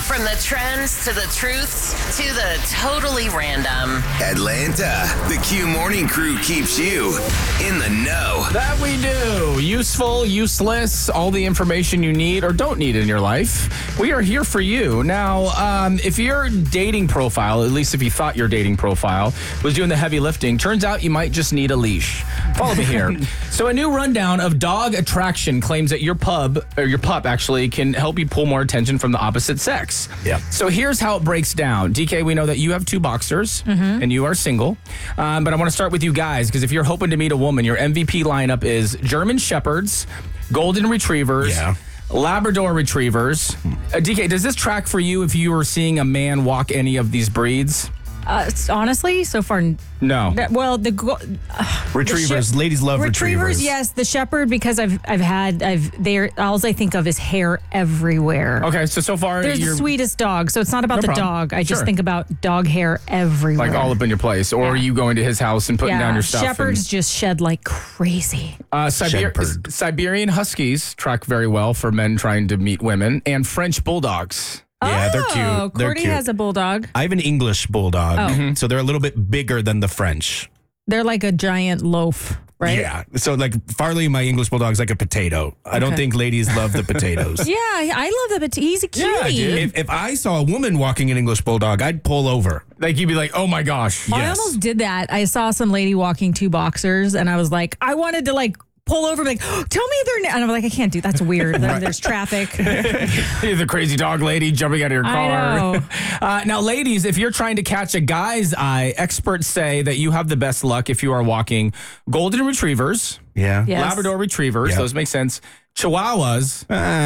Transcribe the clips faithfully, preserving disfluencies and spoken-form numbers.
From the trends to the truths to the totally random. Atlanta, the Q Morning Crew keeps you in the know. That we do. Useful, useless, all the information you need or don't need in your life. We are here for you. Now, um, if your dating profile, at least if you thought your dating profile, was doing the heavy lifting, turns out you might just need a leash. Follow me here. So a new rundown of dog attraction claims that your pub, or your pup actually, can help you pull more attention from the opposite sex. Yeah. So here's how it breaks down. D K, we know that you have two boxers Mm-hmm. and you are single. Um, but I want to start with you guys because if you're hoping to meet a woman, your M V P lineup is German Shepherds, Golden Retrievers, Yeah. Labrador Retrievers. Uh, D K, does this track for you if you were seeing a man walk any of these breeds? Uh, s- honestly, so far, n- No. that- well, the go- Retrievers. The Ladies love retrievers. Yes, the shepherd because I've I've had I've there. All I think of is hair everywhere. Okay, so so far They're you're the sweetest dog, so it's not about No the problem. dog. I just Sure. think about dog hair everywhere. like all up in your place, or Yeah. are you going to his house and putting yeah, down your stuff? shepherds just shed like crazy. and, uh, Siber- Shepherd. Siberian Huskies track very well for men trying to meet women, and French Bulldogs. Yeah, they're Oh, cute. They're Cordy cute. has a bulldog. I have an English bulldog, Oh. so they're a little bit bigger than the French. They're like a giant loaf, right? Yeah. So like Farley, my English bulldog's like a potato. I don't Okay. think ladies love the potatoes. Yeah, I love the. But he's a cutie. If, if I saw a woman walking an English bulldog, I'd pull over. Like you'd be like, oh my gosh. I Yes. almost did that. I saw some lady walking two boxers, and I was like, I wanted to like pull over, like, oh, tell me their name. And I'm like, I can't do that's weird. There- There's traffic. You're the crazy dog lady jumping out of your I car. know. Uh, now, ladies, if you're trying to catch a guy's eye, experts say that you have the best luck if you are walking Golden Retrievers, Yeah. Yes. Labrador Retrievers. Yep. Those make sense. Chihuahuas.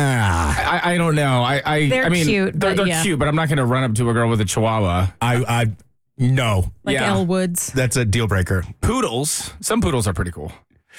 Ah, I, I don't know. I, I, They're I mean, cute, They're, but they're yeah. cute, but I'm not going to run up to a girl with a Chihuahua. I, I, no. Like Yeah. Elle Woods. That's a deal breaker. Poodles. Some poodles are pretty cool.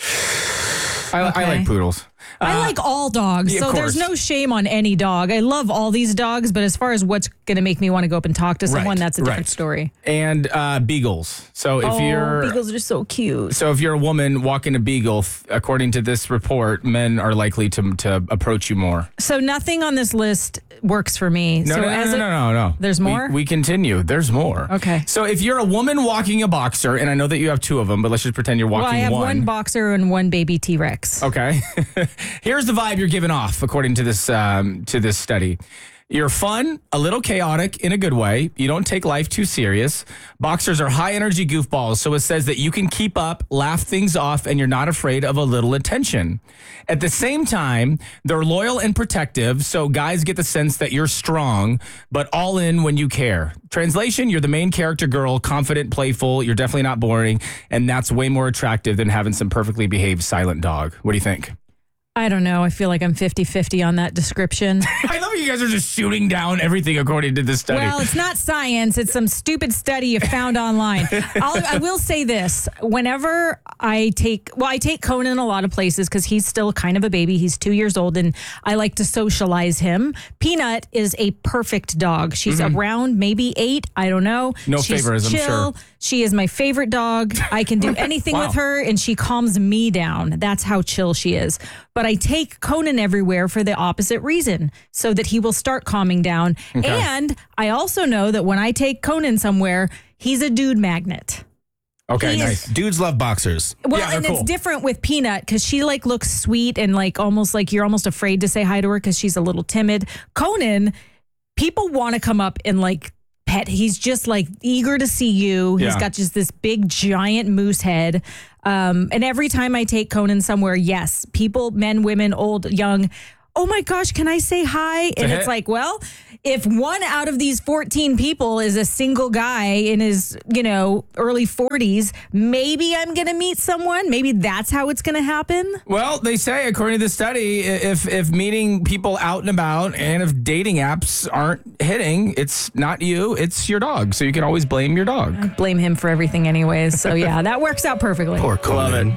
I, I Okay. like poodles. I Uh, like all dogs, yeah, of so there's course. no shame on any dog. I love all these dogs, but as far as what's going to make me want to go up and talk to someone, Right, that's a different right. story. and uh, beagles. So if oh, you're beagles are so cute. So if you're a woman walking a beagle, th- according to this report, men are likely to to approach you more. So nothing on this list works for me. No, so no, no, as no, a- no, no, no. There's We- more? We, continue. There's more. Okay. So if you're a woman walking a boxer, and I know that you have two of them, but let's just pretend you're Well, walking I have one. one. boxer and one baby T-Rex. Okay. Here's the vibe you're giving off, according to this um, to this study. You're fun, a little chaotic in a good way. You don't take life too serious. Boxers are high energy goofballs, so it says that you can keep up, laugh things off, and you're not afraid of a little attention. At the same time, they're loyal and protective, so guys get the sense that you're strong, but all in when you care. Translation, you're the main character girl, confident, playful, you're definitely not boring, and that's way more attractive than having some perfectly behaved silent dog. What do you think? I don't know. I feel like I'm fifty-fifty on that description. I love how you guys are just shooting down everything according to this study. Well, it's not science. It's some stupid study you found online. I'll, I will say this. Whenever I take, well, I take Conan a lot of places because he's still kind of a baby. He's two years old and I like to socialize him. Peanut is a perfect dog. She's around maybe eight. I don't know. Mm-hmm. No She's favorism, chill. sure. She is my favorite dog. I can do anything Wow. with her and she calms me down. That's how chill she is. But I take Conan everywhere for the opposite reason, so that he will start calming down. Okay. And I also know that when I take Conan somewhere, he's a dude magnet. okay, he is- nice. Dudes love boxers. Well, Yeah, they're and cool. it's different with Peanut because she like looks sweet and like almost like you're almost afraid to say hi to her because she's a little timid. Conan, people want to come up and like pet. He's just like eager to see you. He's Yeah. got just this big giant moose head. Um, and every time I take Conan somewhere, yes, people, men, women, old, young, oh my gosh, can I say hi? And hit. it's like, well, if one out of these fourteen people is a single guy in his, you know, early forties, maybe I'm going to meet someone. Maybe that's how it's going to happen. Well, they say, according to the study, i- if if meeting people out and about and if dating apps aren't hitting, it's not you, it's your dog. So you can always blame your dog. Blame him for everything anyways. So yeah, that works out perfectly. Poor Conan. Love it.